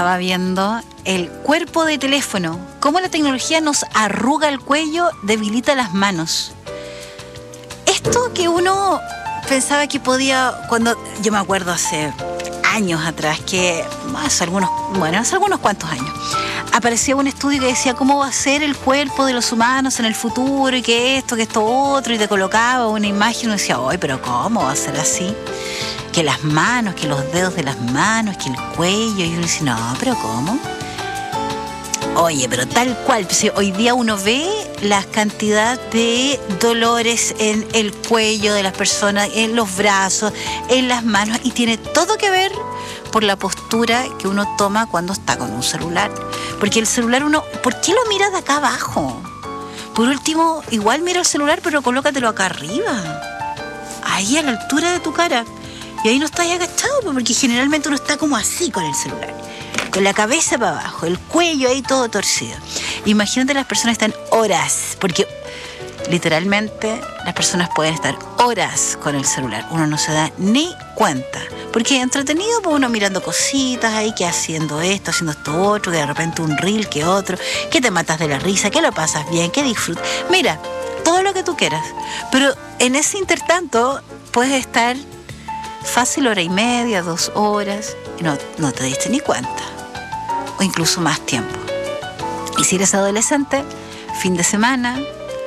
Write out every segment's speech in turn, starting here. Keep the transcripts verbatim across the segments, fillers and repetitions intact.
estaba viendo el cuerpo de teléfono, cómo la tecnología nos arruga el cuello, debilita las manos. Esto que uno pensaba que podía, cuando yo me acuerdo hace años atrás, que hace algunos, bueno, hace algunos cuantos años, aparecía un estudio que decía cómo va a ser el cuerpo de los humanos en el futuro y que esto, que esto otro, y te colocaba una imagen y uno decía, ¡ay, pero cómo va a ser así! Que las manos, que los dedos de las manos, que el cuello, y uno dice, no, pero ¿cómo? Oye, pero tal cual, pues, hoy día uno ve la cantidad de dolores en el cuello de las personas, en los brazos, en las manos, y tiene todo que ver por la postura que uno toma cuando está con un celular. Porque el celular uno, ¿por qué lo miras de acá abajo? Por último, igual mira el celular, pero colócatelo acá arriba, ahí a la altura de tu cara, y ahí no estás agachado, porque generalmente uno está como así con el celular, con la cabeza para abajo, el cuello ahí todo torcido. Imagínate, las personas están horas, porque literalmente las personas pueden estar horas con el celular, uno no se da ni cuenta, porque es entretenido, pues uno mirando cositas ahí, que haciendo esto, haciendo esto otro, que de repente un reel, que otro, que te matas de la risa, que lo pasas bien, que disfrutas, mira, todo lo que tú quieras, pero en ese intertanto puedes estar fácil hora y media, dos horas, y no, no te diste ni cuenta, o incluso más tiempo. Y si eres adolescente, fin de semana,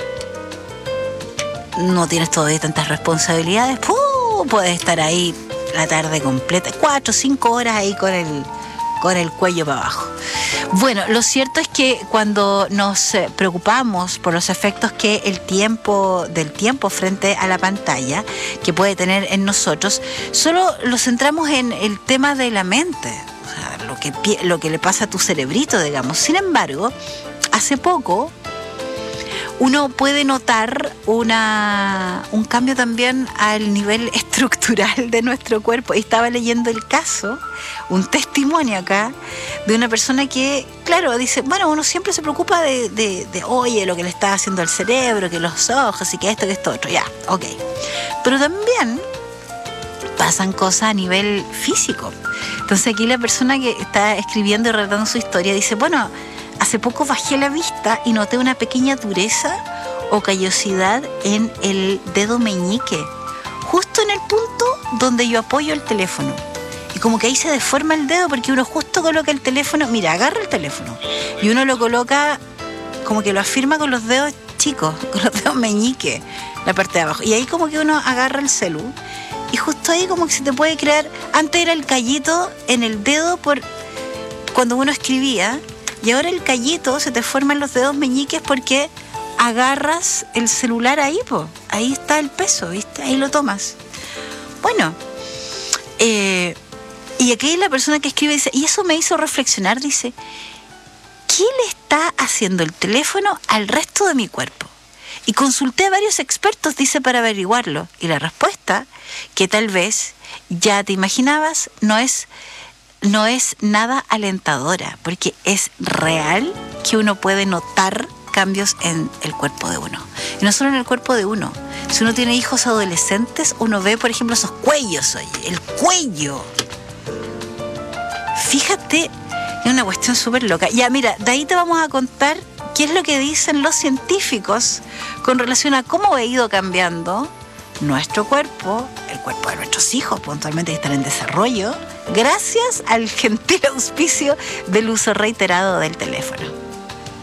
no tienes todavía tantas responsabilidades, ¡pum!, puedes estar ahí la tarde completa, cuatro o cinco horas ahí con el, con el cuello para abajo. Bueno, lo cierto es que cuando nos preocupamos por los efectos que el tiempo del tiempo frente a la pantalla que puede tener en nosotros, solo lo centramos en el tema de la mente, o sea, lo que, lo que le pasa a tu cerebrito, digamos. Sin embargo, hace poco uno puede notar una, un cambio también al nivel estructural de nuestro cuerpo. Y estaba leyendo el caso, un testimonio acá, de una persona que, claro, dice, bueno, uno siempre se preocupa de, de, de oye, lo que le está haciendo al cerebro, que los ojos y que esto, que esto otro, ya, ok. Pero también pasan cosas a nivel físico. Entonces aquí la persona que está escribiendo y relatando su historia dice, bueno, hace poco bajé la vista y noté una pequeña dureza o callosidad en el dedo meñique, justo en el punto donde yo apoyo el teléfono. Y como que ahí se deforma el dedo porque uno justo coloca el teléfono, mira, agarra el teléfono y uno lo coloca como que lo afirma con los dedos chicos, con los dedos meñique, la parte de abajo. Y ahí como que uno agarra el celu y justo ahí como que se te puede crear, antes era el callito en el dedo por cuando uno escribía, y ahora el callito se te forma en los dedos meñiques porque agarras el celular ahí, po. Ahí está el peso, ¿viste? Ahí lo tomas. Bueno, eh, y aquí la persona que escribe dice, y eso me hizo reflexionar, dice, ¿qué le está haciendo el teléfono al resto de mi cuerpo? Y consulté a varios expertos, dice, para averiguarlo. Y la respuesta, que tal vez ya te imaginabas, no es... no es nada alentadora, porque es real que uno puede notar cambios en el cuerpo de uno. Y no solo en el cuerpo de uno. Si uno tiene hijos adolescentes, uno ve, por ejemplo, esos cuellos, oye, el cuello. Fíjate, es una cuestión súper loca. Ya, mira, de ahí te vamos a contar qué es lo que dicen los científicos con relación a cómo ha ido cambiando nuestro cuerpo, el cuerpo de nuestros hijos, puntualmente, que están en desarrollo, gracias al gentil auspicio del uso reiterado del teléfono.